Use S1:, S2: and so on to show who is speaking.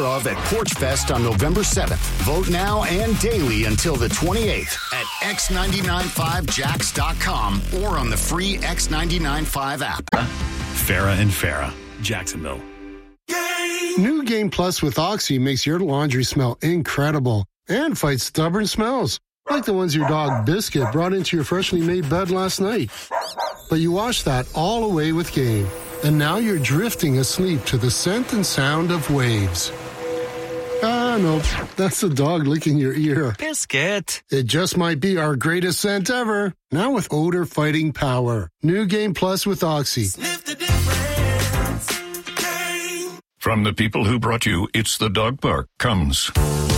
S1: of at Porch Fest on November 7th. Vote now and daily until the 28th at x995jax.com or on the free X995 app.
S2: Farrah and Farrah, Jacksonville.
S3: New Game Plus with Oxy makes your laundry smell incredible and fights stubborn smells, like the ones your dog Biscuit brought into your freshly made bed last night. But you washed that all away with Game, and now you're drifting asleep to the scent and sound of waves. Ah, no, that's the dog licking your ear.
S2: Biscuit.
S3: It just might be our greatest scent ever. Now with odor-fighting power. New Game Plus with Oxy.
S4: Sniff the difference. Game.
S5: From the people who brought you It's the Dog Park comes